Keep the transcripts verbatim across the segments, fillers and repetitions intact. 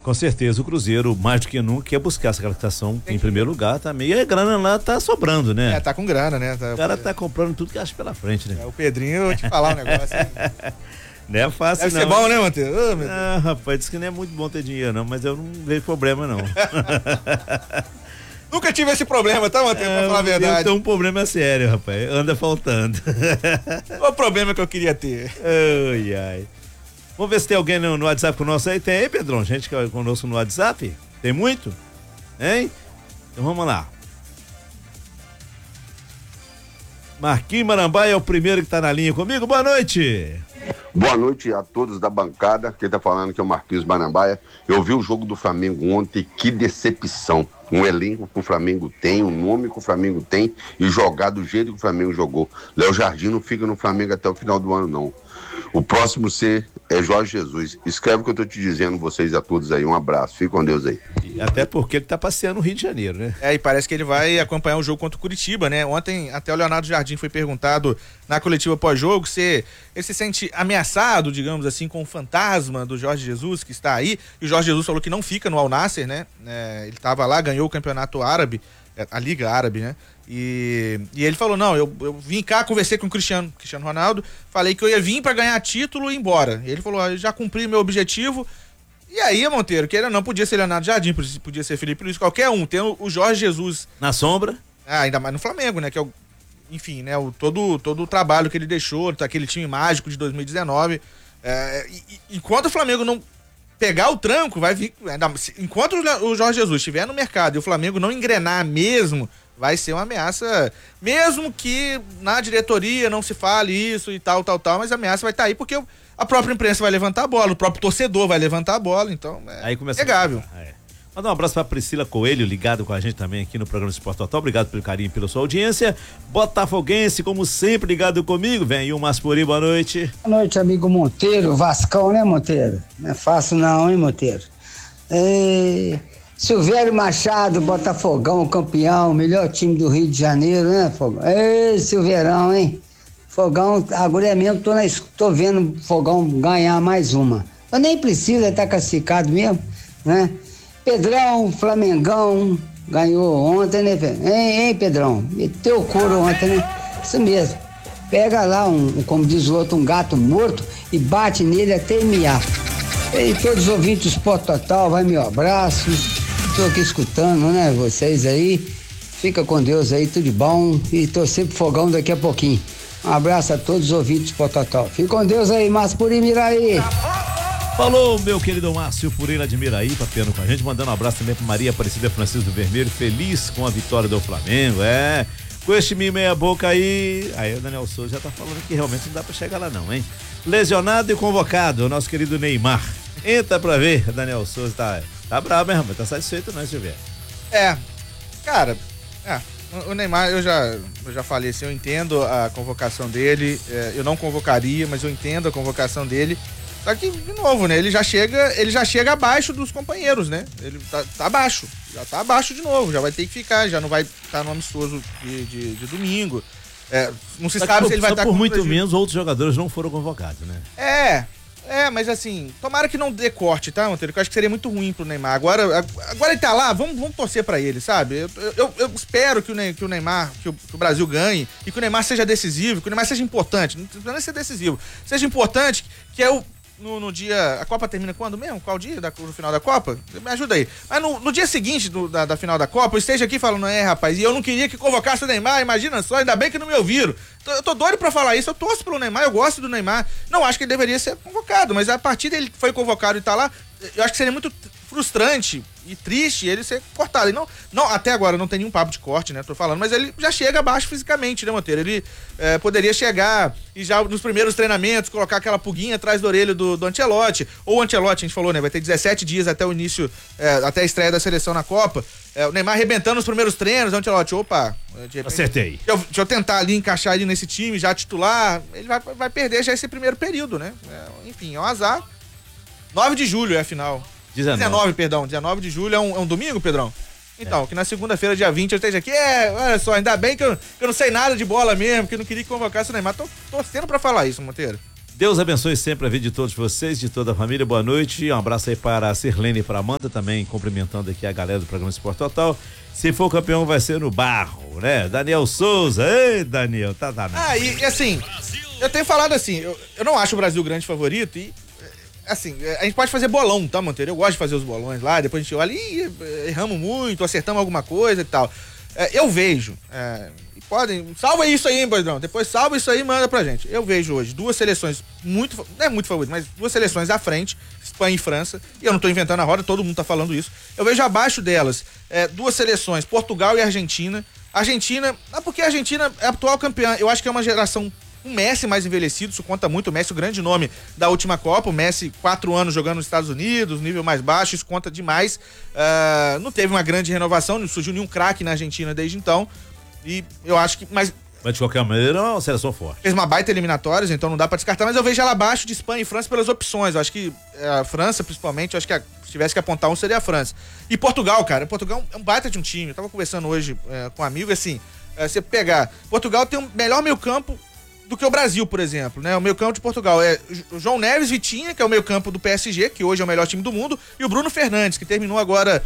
Com certeza, o Cruzeiro, mais do que nunca, quer buscar essa classificação em primeiro lugar também. E a grana lá tá sobrando, né? É, tá com grana, né? Tá... O cara tá comprando tudo que acha pela frente, né? É, o Pedrinho, eu vou te falar um negócio. Hein? Não é fácil, Deve não. Deve ser bom, né, Monteiro? Oh, meu ah, rapaz, diz que não é muito bom ter dinheiro, não, mas eu não vejo problema, não. Nunca tive esse problema, tá, Monteiro? É, pra falar a verdade. Eu tenho um problema sério, rapaz. Anda faltando. Qual o problema que eu queria ter? Ai, ai. Vamos ver se tem alguém no, no WhatsApp conosco aí. Tem aí, Pedrão? Gente que é conosco no WhatsApp? Tem muito? Hein? Então vamos lá. Marquinhos Marambaia é o primeiro que tá na linha comigo. Boa noite. Boa noite a todos da bancada. Quem tá falando que é o Marquinhos Marambaia. Eu vi o jogo do Flamengo ontem, que decepção. Um elenco que o Flamengo tem, um nome que o Flamengo tem e jogar do jeito que o Flamengo jogou. Léo Jardim não fica no Flamengo até o final do ano, não. O próximo ser é Jorge Jesus. Escreve o que eu tô te dizendo, vocês a todos aí. Um abraço. Fique com Deus aí. E até porque ele tá passeando no Rio de Janeiro, né? É, e parece que ele vai acompanhar o jogo contra o Curitiba, né? Ontem até o Leonardo Jardim foi perguntado na coletiva pós-jogo se ele se sente ameaçado, digamos assim, com o fantasma do Jorge Jesus que está aí. E o Jorge Jesus falou que não fica no Al Nassr, né? É, ele tava lá, ganhou o campeonato árabe, a Liga Árabe, né? E, e ele falou, não, eu, eu vim cá, conversei com o Cristiano, Cristiano Ronaldo, falei que eu ia vir pra ganhar título e ir embora. E ele falou, ah, eu já cumpri meu objetivo. E aí, Monteiro, que ele não podia ser Leonardo Jardim, podia ser Felipe Luiz, qualquer um, tem o, o Jorge Jesus. Na sombra? Ah, ainda mais no Flamengo, né, que é o, enfim, né, o, todo, todo o trabalho que ele deixou, aquele time mágico de dois mil e dezenove. É, e, e, enquanto o Flamengo não pegar o tranco, vai vir, enquanto o Jorge Jesus estiver no mercado e o Flamengo não engrenar mesmo, vai ser uma ameaça, mesmo que na diretoria não se fale isso e tal, tal, tal, mas a ameaça vai estar aí porque a própria imprensa vai levantar a bola, o próprio torcedor vai levantar a bola, então é aí começa negável. A... É. Mandar um abraço pra Priscila Coelho, ligado com a gente também aqui no programa Esporte Total. Obrigado pelo carinho e pela sua audiência. Botafoguense, como sempre, ligado comigo. Vem aí o Maspori, boa noite. Boa noite, amigo Monteiro. Vascão, né, Monteiro? Não é fácil não, hein, Monteiro? É... Silvério Machado, Botafogão, campeão, melhor time do Rio de Janeiro, né, Fogão? Ei, Silveirão, hein? Fogão, agora é mesmo, tô, na, tô vendo o Fogão ganhar mais uma. Eu nem precisa estar classificado mesmo, né? Pedrão, Flamengão, ganhou ontem, né, velho? Hein, hein, Pedrão? Meteu o couro ontem, né? Isso mesmo. Pega lá, um, como diz o outro, um gato morto e bate nele até miar. E todos os ouvintes do Esporte Total, vai meu abraço. Tô aqui escutando, né, vocês aí. Fica com Deus aí, tudo de bom. E torcer pro Fogão daqui a pouquinho. Um abraço a todos os ouvintes do Esporte Total. Fica com Deus aí, Márcio Puri Miraí. Falou, meu querido Márcio Pureira de Miraí, papiando com a gente, mandando um abraço também para Maria Aparecida Francisco do Vermelho, feliz com a vitória do Flamengo, é, com este time meia boca aí, aí o Daniel Souza já tá falando que realmente não dá para chegar lá não, hein? Lesionado e convocado, o nosso querido Neymar, entra pra ver, Daniel Souza tá, tá bravo, hein, rapaz, tá satisfeito não, Silvio? É, cara, é, o Neymar, eu já, eu já falei assim, eu entendo a convocação dele, é, eu não convocaria, mas eu entendo a convocação dele. Só que, de novo, né? Ele já chega, ele já chega abaixo dos companheiros, né? Ele tá, tá abaixo, já tá abaixo de novo, já vai ter que ficar, já não vai estar no amistoso de, de, de domingo. É, não se só sabe por, se ele vai estar por com muito prejuízo. menos outros jogadores não foram convocados, né? É, é, mas assim, tomara que não dê corte, tá, Monteiro? Que eu acho que seria muito ruim pro Neymar. Agora, agora ele tá lá, vamos, vamos torcer pra ele, sabe? Eu, eu, eu espero que o, Ney, que o Neymar, que o, que o Brasil ganhe e que o Neymar seja decisivo, que o Neymar seja importante. Não precisa nem ser decisivo. Seja importante, que é o No, no dia... A Copa termina quando mesmo? Qual dia da, no final da Copa? Me ajuda aí. Mas no, no dia seguinte do, da, da final da Copa, eu esteja aqui falando, é, rapaz, e eu não queria que convocasse o Neymar, imagina só, ainda bem que não me ouviram. Tô, eu tô doido pra falar isso, eu torço pelo Neymar, eu gosto do Neymar. Não acho que ele deveria ser convocado, mas a partir dele foi convocado e tá lá, eu acho que seria muito frustrante e triste ele ser cortado. Ele não, não, até agora não tem nenhum papo de corte, né? Tô falando, mas ele já chega abaixo fisicamente, né, Monteiro? Ele é, poderia chegar e já nos primeiros treinamentos colocar aquela pulguinha atrás da orelha do, do Ancelotti. Ou o Ancelotti, a gente falou, né? Vai ter dezessete dias até o início, é, até a estreia da seleção na Copa. É, o Neymar arrebentando nos primeiros treinos, o Ancelotti, opa, de repente, acertei. Deixa eu, deixa eu tentar ali encaixar ele nesse time, já titular. Ele vai, vai perder já esse primeiro período, né? É, enfim, é um azar. nove de julho é a final. dezenove. dezenove, perdão. dezenove de julho é um, é um domingo, Pedrão? Então, é. Que na segunda-feira, dia vinte, eu esteja aqui. É, olha só, ainda bem que eu, que eu não sei nada de bola mesmo, que eu não queria que convocasse o Neymar. Tô torcendo pra falar isso, Monteiro. Deus abençoe sempre a vida de todos vocês, de toda a família. Boa noite. Um abraço aí para a Sirlene e para a Amanda também, cumprimentando aqui a galera do programa Esporte Total. Se for campeão, vai ser no barro, né? Daniel Souza. Ei, Daniel, tá danado. Ah, e, e assim, eu tenho falado assim, eu, eu não acho o Brasil grande favorito e, assim, a gente pode fazer bolão, tá, Monteiro? Eu gosto de fazer os bolões lá, depois a gente olha e erramos muito, acertamos alguma coisa e tal. É, eu vejo, é, podem, salva isso aí, hein, Boidão? Depois salva isso aí e manda pra gente. Eu vejo hoje duas seleções muito, não é muito favoritas, mas duas seleções à frente, Espanha e França, e eu não tô inventando a roda, todo mundo tá falando isso. Eu vejo abaixo delas é, duas seleções, Portugal e Argentina. Argentina, não porque a Argentina é a atual campeã, eu acho que é uma geração, um Messi mais envelhecido, isso conta muito, o Messi, o grande nome da última Copa, o Messi quatro anos jogando nos Estados Unidos, nível mais baixo, isso conta demais. Uh, não teve uma grande renovação, não surgiu nenhum craque na Argentina desde então, e eu acho que, mas Mas de qualquer maneira é uma seleção forte. Fez uma baita eliminatórias, então não dá pra descartar, mas eu vejo ela abaixo de Espanha e França pelas opções. Eu acho que a França, principalmente, eu acho que a, se tivesse que apontar um, seria a França. E Portugal, cara, Portugal é um baita de um time. Eu tava conversando hoje é, com um amigo, assim, é, você pegar, Portugal tem um melhor meio campo do que o Brasil, por exemplo, né? O meio campo de Portugal é o João Neves, Vitinha, que é o meio campo do P S G, que hoje é o melhor time do mundo, e o Bruno Fernandes, que terminou agora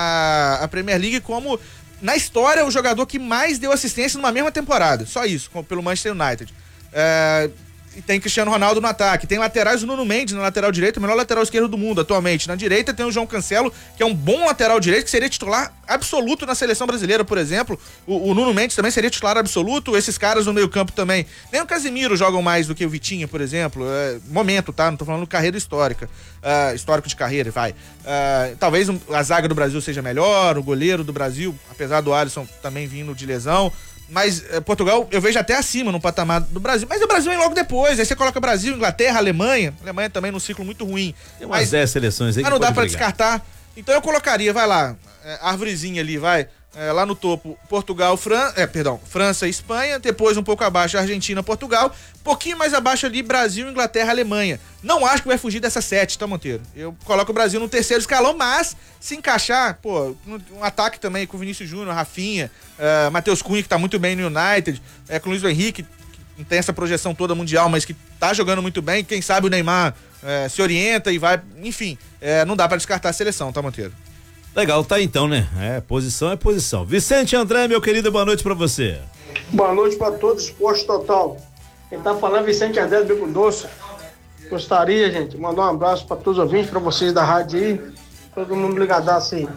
a, a Premier League como, na história, o jogador que mais deu assistência numa mesma temporada. Só isso, pelo Manchester United. É, e tem Cristiano Ronaldo no ataque. Tem laterais, o Nuno Mendes na lateral direita, o melhor lateral esquerdo do mundo atualmente. Na direita tem o João Cancelo, que é um bom lateral direito, que seria titular absoluto na seleção brasileira, por exemplo. O, o Nuno Mendes também seria titular absoluto. Esses caras no meio campo também. Nem o Casemiro jogam mais do que o Vitinha, por exemplo. É, momento, tá? Não tô falando carreira histórica. Uh, histórico de carreira, vai. Uh, talvez um, a zaga do Brasil seja melhor, o goleiro do Brasil, apesar do Alisson também vindo de lesão. Mas eh, Portugal eu vejo até acima no patamar do Brasil. Mas o Brasil vem logo depois. Aí você coloca Brasil, Inglaterra, Alemanha. Alemanha também num ciclo muito ruim. Tem umas dez seleções aí. Mas que não dá pra brigar. Descartar. Então eu colocaria, vai lá, é, árvorezinha ali, vai. É, lá no topo, Portugal, Fran... é, perdão, França e Espanha. Depois um pouco abaixo, Argentina, Portugal. Um pouquinho mais abaixo ali, Brasil, Inglaterra, Alemanha. Não acho que vai fugir dessa sete, tá, Monteiro? Eu coloco o Brasil no terceiro escalão, mas se encaixar, pô, um ataque também com o Vinícius Júnior, Rafinha, uh, Matheus Cunha, que tá muito bem no United, é, com o Luiz Henrique, que não tem essa projeção toda mundial, mas que tá jogando muito bem. Quem sabe o Neymar é, se orienta e vai, enfim, é, não dá pra descartar a seleção, tá, Monteiro? Legal, tá então, né? É, posição é posição. Vicente André, meu querido, boa noite pra você. Boa noite pra todos, Esporte Total. Quem tá falando é Vicente André do Bico Doce. Gostaria, gente, de mandar um abraço pra todos os ouvintes, pra vocês da rádio aí, todo mundo ligadaço aí.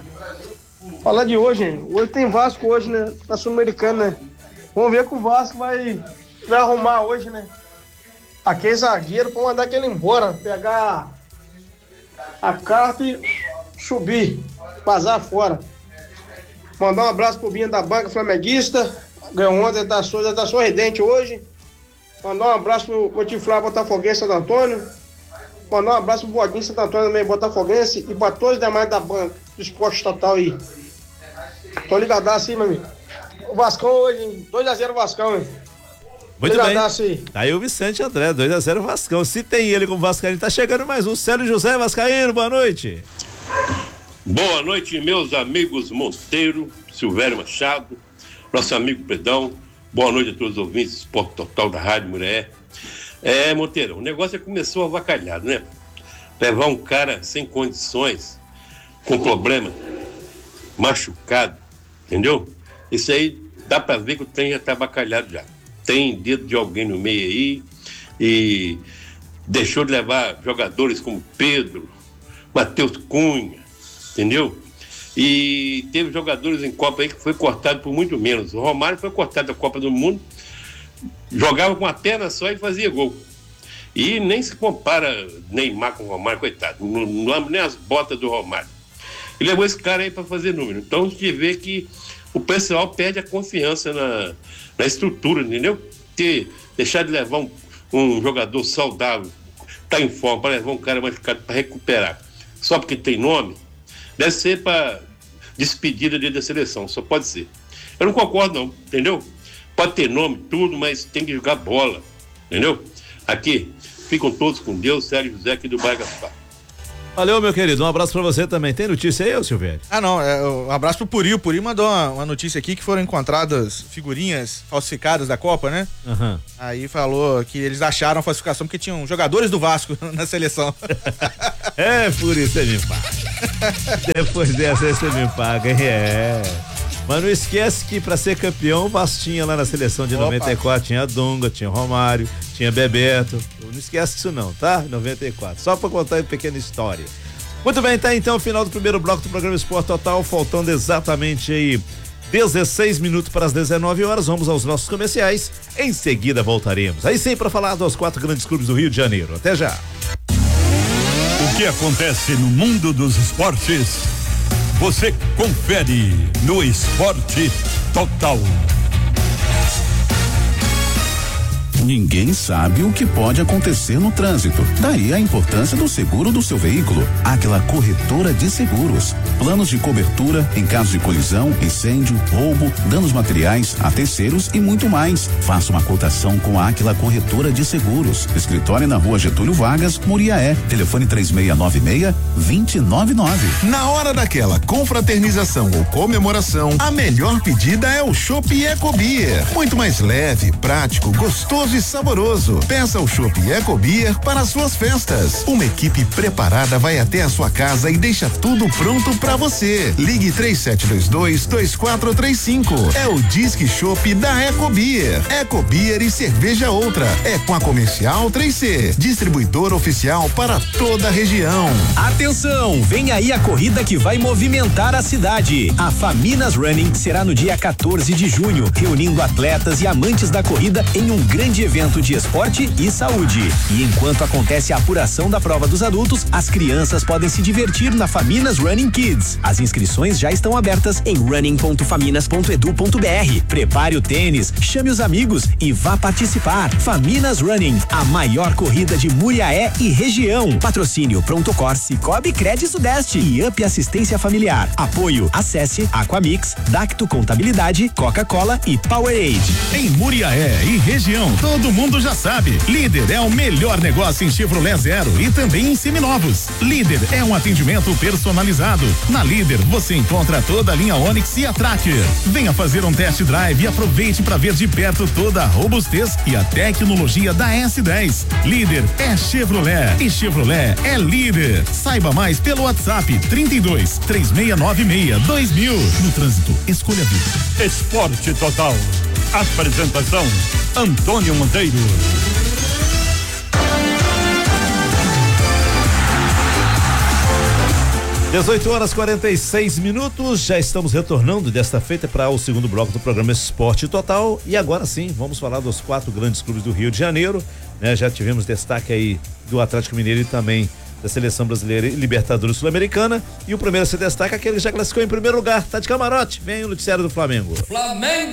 Falar de hoje, gente. Hoje tem Vasco hoje, né? Na Sul-Americana, né? Vamos ver que o Vasco vai, vai arrumar hoje, né? Aquele zagueiro pra mandar aquele embora, pegar a carta e subir, vazar fora. Mandar um abraço pro Binha da banca flamenguista, ganhou ontem da Souza, da Sorridente hoje. Mandar um abraço pro Motiflá Botafoguense Santo Antônio. Mandar um abraço pro Boguinho Santo Antônio também, Botafoguense, e pra todos os demais da banca, do Esporte Total aí. Tô ligadaço aí, meu amigo. O Vascão hoje, dois a zero Vascão, hein? Muito ligadaço bem. aí. Tá aí o Vicente André, dois a zero Vascão. Se tem ele como Vascaíno, tá chegando mais um. Célio José Vascaíno, boa noite. Boa noite, meus amigos Monteiro, Silvério Machado, nosso amigo Pedão. Boa noite a todos os ouvintes do Esporte Total da Rádio Mulher. É, Monteiro, o negócio começou avacalhado, né? Levar um cara sem condições, com problema, machucado, entendeu? Isso aí dá pra ver que o trem já tá avacalhado já. Tem dedo de alguém no meio aí e deixou de levar jogadores como Pedro, Matheus Cunha, entendeu? E teve jogadores em Copa aí que foi cortado por muito menos. O Romário foi cortado da Copa do Mundo, jogava com a perna só e fazia gol. E nem se compara Neymar com o Romário, coitado. Não, não nem as botas do Romário. E levou esse cara aí para fazer número. Então a gente vê que o pessoal perde a confiança na, na estrutura, entendeu? Ter, deixar de levar um, um jogador saudável, tá em forma, para levar um cara machucado para recuperar, só porque tem nome, deve ser para despedida dentro da seleção, só pode ser. Eu não concordo não, entendeu? Pode ter nome, tudo, mas tem que jogar bola, entendeu? Aqui, ficam todos com Deus, Sérgio José aqui do Bairro Gaspar. Valeu, meu querido, um abraço pra você também. Tem notícia aí, ô Silvério? Ah, não, é, um abraço pro Puri. O Puri mandou uma, uma notícia aqui que foram encontradas figurinhas falsificadas da Copa, né? Uhum. Aí falou que eles acharam a falsificação porque tinham jogadores do Vasco na seleção. É, Puri, você me paga. Depois dessa aí você me paga, hein? É. Mas não esquece que pra ser campeão, o Vasco tinha lá na seleção de Opa. noventa e quatro, tinha Dunga, tinha Romário, tinha Bebeto. Não esquece disso não, tá? noventa e quatro. Só pra contar uma pequena história. Muito bem, tá então o final do primeiro bloco do programa Esporte Total, faltando exatamente aí dezesseis minutos para as dezenove horas. Vamos aos nossos comerciais. Em seguida voltaremos. Aí sim para falar dos quatro grandes clubes do Rio de Janeiro. Até já. O que acontece no mundo dos esportes? Você confere no Esporte Total. Ninguém sabe o que pode acontecer no trânsito. Daí a importância do seguro do seu veículo. Áquila Corretora de Seguros. Planos de cobertura em caso de colisão, incêndio, roubo, danos materiais a terceiros e muito mais. Faça uma cotação com a Áquila Corretora de Seguros. Escritório na Rua Getúlio Vargas, Muriaé. Telefone três seis nove seis, dois nove nove. Na hora daquela confraternização ou comemoração, a melhor pedida é o Chopp Eco Beer. Muito mais leve, prático, gostoso e saboroso. Peça o Chopp Eco Beer para suas festas. Uma equipe preparada vai até a sua casa e deixa tudo pronto para você. Ligue três sete dois dois, dois quatro três cinco. É o Disque Chopp da Eco Beer. Eco Beer e cerveja outra. É com a Comercial três C, distribuidor oficial para toda a região. Atenção, vem aí a corrida que vai movimentar a cidade. A Faminas Running será no dia quatorze de junho, reunindo atletas e amantes da corrida em um grande evento de esporte e saúde. E enquanto acontece a apuração da prova dos adultos, as crianças podem se divertir na Faminas Running Kids. As inscrições já estão abertas em running ponto faminas ponto edu ponto br. Prepare o tênis, chame os amigos e vá participar. Faminas Running, a maior corrida de Muriaé e região. Patrocínio Prontocor, Cicobi Cred Sudeste e Up Assistência Familiar. Apoio, acesse Aquamix, Dacto Contabilidade, Coca-Cola e Powerade. Em Muriaé e região, todo mundo já sabe. Líder é o melhor negócio em Chevrolet Zero e também em seminovos. Líder é um atendimento personalizado. Na Líder você encontra toda a linha Onix e a Tracker. Venha fazer um test drive e aproveite para ver de perto toda a robustez e a tecnologia da S dez. Líder é Chevrolet e Chevrolet é líder. Saiba mais pelo WhatsApp trinta e dois, três seis nove seis, dois mil. No trânsito, escolha a vida. Esporte Total. Apresentação: Antônio Monteiro. dezoito horas e quarenta e seis minutos, já estamos retornando desta feita para o segundo bloco do programa Esporte Total. E agora sim, vamos falar dos quatro grandes clubes do Rio de Janeiro, né? Já tivemos destaque aí do Atlético Mineiro e também da Seleção Brasileira e Libertadores Sul-Americana. E o primeiro a se destaca é aquele que já classificou em primeiro lugar, tá de camarote. Vem o noticiário do Flamengo. Flamengo!